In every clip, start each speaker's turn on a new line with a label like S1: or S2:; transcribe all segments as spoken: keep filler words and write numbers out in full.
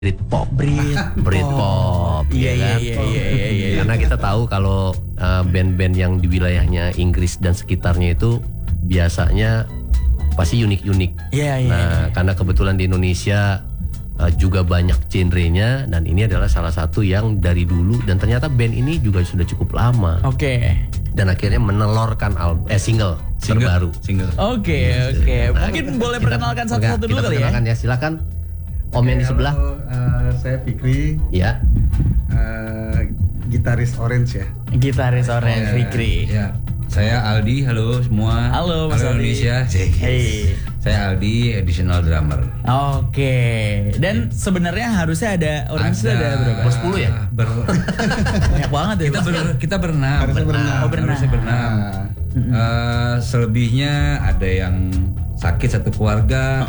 S1: Britpop,
S2: Britpop,
S1: Britpop,
S2: iya
S1: ya kan?
S2: iya iya iya iya.
S1: Karena kita tahu kalau uh, band-band yang di wilayahnya Inggris dan sekitarnya itu biasanya pasti unik-unik.
S2: Iya iya.
S1: Nah,
S2: iya.
S1: karena kebetulan di Indonesia uh, juga banyak genrenya dan ini adalah salah satu yang dari dulu dan ternyata band ini juga sudah cukup lama.
S2: Oke.
S1: Dan akhirnya menelorkan album, eh single,
S3: Single.
S1: terbaru.
S3: Single.
S2: Oke oke.
S1: Nah,
S2: Mungkin boleh
S1: kita-
S2: perkenalkan satu-satu
S1: kita
S2: dulu kali ya.
S1: perkenalkan ya, silakan. Om yang di sebelah.
S4: Halo, uh, saya Fikri,
S1: Ya.
S4: uh, gitaris Orange ya.
S2: Gitaris Orange Fikri.
S3: Ya, saya Aldi. Halo semua.
S2: Halo, Mas Aldi.
S3: Indonesia.
S2: Hey.
S3: Saya Aldi, additional drummer.
S2: Oke. Dan sebenarnya harusnya ada Orange itu ada berapa?
S1: Bos sepuluh ya?
S3: Ber-
S2: Banyak banget ya.
S3: kita ber, kita berenam.
S4: Harusnya berenam.
S2: Oh, berenam.
S3: Harusnya berenam.
S4: Nah,
S3: Eh, selebihnya ada yang sakit satu keluarga,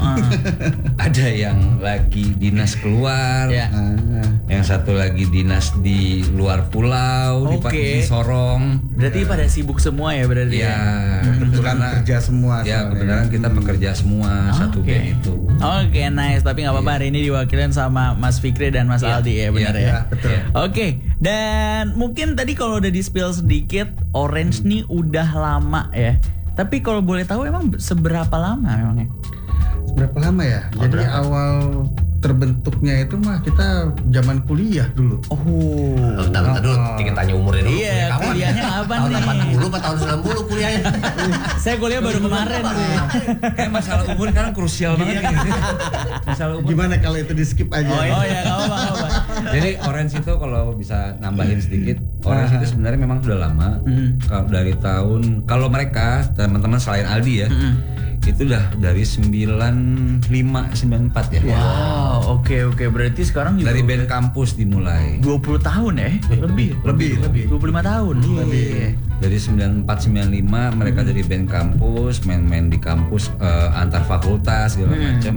S3: ada yang lagi dinas keluar,
S2: Ya.
S4: nah,
S3: yang satu lagi dinas di luar pulau, di,
S2: Oke.
S3: di Sorong.
S2: Berarti pada sibuk semua ya berarti
S3: Ya,
S2: ya.
S4: kebetulan
S3: karena-
S4: kerja semua.
S3: Ya,
S4: soalnya.
S3: kebenaran kita pekerja semua satu
S2: Oke.
S3: band itu.
S2: Oke, nice. Tapi nggak apa-apa hari ini diwakilin sama Mas Fikri dan Mas
S3: Iya.
S2: Aldi ya, benar
S3: Iya,
S2: ya.
S4: Ya, betul.
S2: Oke, dan mungkin tadi kalau udah di spill sedikit, Orange nih udah lama ya. Tapi kalau boleh tahu emang seberapa lama memangnya?
S4: Berapa lama ya?
S1: Oh,
S4: Jadi
S1: berapa?
S4: awal terbentuknya itu mah kita zaman kuliah dulu.
S2: Oh.
S1: Oh, bentar, bentar dulu,
S4: Oh.
S1: kita tanya umurnya dulu.
S2: Iya,
S1: Kuliah kapan?
S2: kuliahnya kapan
S1: tahun
S2: nih?
S1: delapan puluh atau tahun sembilan puluh kuliahnya?
S2: Saya kuliah baru kemarin sih.
S3: Kayak masalah umur kan krusial banget nih. Masalah umur.
S4: Gimana kalau itu di skip aja?
S2: Oh, oh ya, nggak apa-apa, nggak apa.
S3: Jadi Orange itu kalau bisa nambahin sedikit, Orange itu sebenarnya memang sudah lama.
S2: Hmm.
S3: Kalau dari tahun, kalau mereka teman-teman selain Aldi ya,
S2: Hmm.
S3: itu udah dari sembilan lima sembilan empat ya.
S2: Wow, oke oke. Berarti sekarang juga
S3: Dari band kampus dimulai.
S2: dua puluh tahun ya? Lebih.
S4: Lebih, lebih.
S2: dua puluh lima tahun. Iya.
S3: Dari sembilan empat sembilan lima mereka dari band kampus, main-main di kampus eh, antar fakultas segala
S2: Hmm.
S3: macam.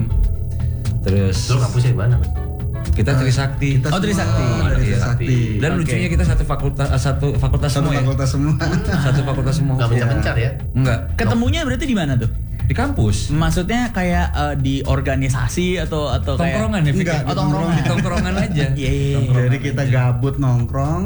S3: Terus
S1: Dulu kampusnya di mana, Mas?
S3: kita Trisakti.
S4: Kita
S2: Oh, Trisakti.
S4: semua dari
S3: Iya.
S4: Trisakti.
S3: Dan
S2: Oke.
S3: lucunya kita satu fakultas eh, satu fakultas
S4: Satu
S3: semua ya.
S4: fakultas semua.
S3: Satu fakultas semua.
S1: Enggak mencar-mencar ya?
S3: Enggak.
S2: Ketemunya berarti di mana tuh?
S3: Di kampus.
S2: Maksudnya kayak eh, di organisasi atau atau kayak
S3: Tongkrongan ya, Fik?
S4: Enggak,
S2: Oh, tongkrongan.
S3: Di tongkrongan aja.
S2: Iya, iya, iya.
S4: Jadi kita gabut nongkrong,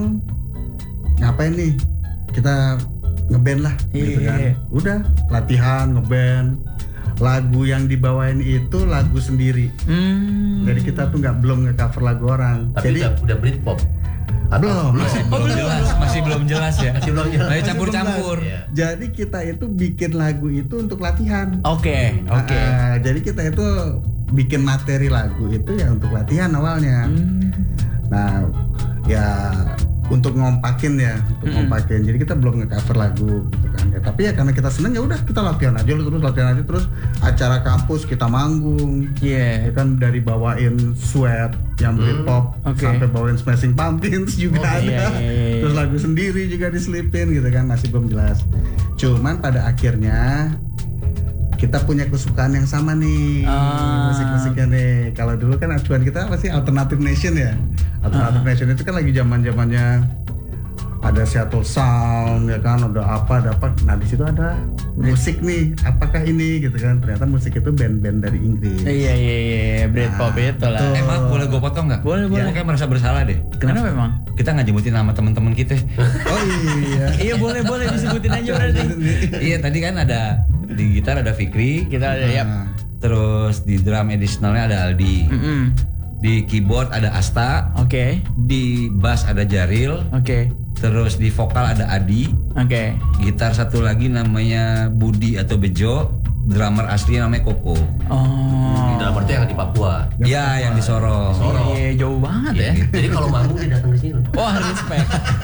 S4: ngapain nih? Kita ngeband lah, gitu
S2: Iya.
S4: kan. Udah latihan ngeband. Lagu yang dibawain itu lagu sendiri.
S2: Hmm.
S4: Jadi kita tuh nggak belum nge-cover lagu orang.
S1: Tapi
S4: Jadi
S1: udah, udah Britpop? Atau-
S4: belum, masih
S3: Belum jelas, masih belum jelas ya.
S1: Masih belum jelas.
S3: Masih campur-campur.
S1: Iya.
S4: Jadi kita itu bikin lagu itu untuk latihan.
S2: Oke, oke.
S4: Ah, jadi kita itu bikin materi lagu itu ya untuk latihan awalnya.
S2: Hmm.
S4: Nah, ya untuk ngompakin ya, untuk ngompakin. Jadi kita belum nge-cover lagu gitu kan. Ya, tapi ya karena kita seneng ya udah kita latihan aja terus latihan aja terus acara kampus kita manggung.
S2: Iya.
S4: Ya kan dari bawain Sweat yang Britpop
S2: Oke.
S4: sampai bawain Smashing Pumpkins juga
S2: Oh,
S4: ada.
S2: iya, iya, iya.
S4: Terus lagu sendiri juga diselipin gitu kan, masih belum jelas. Cuman pada akhirnya kita punya kesukaan yang sama nih,
S2: Ah.
S4: musik-musiknya nih. Kalau dulu kan acuan kita apa sih Alternative Nation ya. Alternative Nation itu kan lagi zaman-zamannya ada Seattle Sound ya kan, ada apa, ada apa. Nah di situ ada musik nih. Apakah ini gitu kan? Ternyata musik itu band-band dari Inggris.
S2: Iya iya iya, Britpop
S4: Nah,
S2: itu lah.
S4: betul.
S3: Eh maaf, boleh gue potong nggak?
S2: Boleh, boleh.
S3: Gue kayak merasa bersalah deh.
S2: Kenapa memang?
S3: Kita nggak nyebutin nama teman-teman kita.
S4: Oh iya.
S2: Iya boleh boleh disebutin aja berarti.
S3: Iya tadi kan ada di gitar ada Fikri,
S2: Kita ada ya.
S4: Nah,
S3: terus di drum additionalnya ada Aldi,
S2: Mm-mm.
S3: di keyboard ada Asta,
S2: Oke
S3: di bass ada Jaril,
S2: oke
S3: terus di vokal ada Adi,
S2: oke.
S3: gitar satu lagi namanya Budi atau Bejo, drummer asli namanya Koko.
S2: Oh.
S1: Drummer tuh yang di Papua.
S3: Iya yang di Sorong.
S2: Iya jauh banget ya.
S1: Jadi kalau manggung dia datang ke sini.
S2: Wah respect.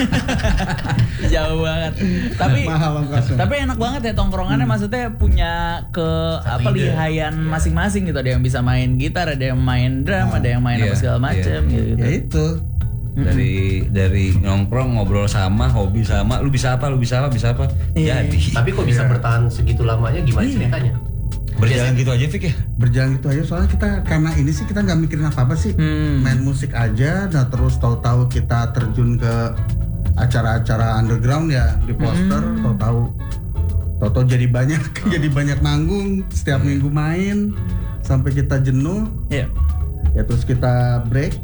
S2: Jauh banget. Tapi
S4: mahal ongkosnya.
S2: tapi enak banget ya tongkrongannya. Maksudnya punya ke apa
S1: ide.
S2: lihayan masing-masing gitu. Ada yang bisa main gitar, ada yang main drum, ada yang main
S3: Iya,
S2: apa segala macem gitu.
S4: ya itu.
S3: Dari dari nongkrong ngobrol sama, hobi sama, lu bisa apa, lu bisa apa, bisa apa.
S2: Iya.
S3: Jadi
S1: Tapi kok bisa bertahan segitu lamanya gimana ceritanya?
S3: berjalan gitu aja Fik ya.
S4: Berjalan gitu aja soalnya kita karena ini sih kita nggak mikirin apa-apa sih.
S2: Hmm.
S4: Main musik aja, nah terus tahu-tahu kita terjun ke acara-acara underground ya di poster, tahu-tahu tahu-tahu jadi banyak jadi banyak manggung setiap minggu main sampai kita jenuh.
S2: Iya.
S4: Ya terus kita break.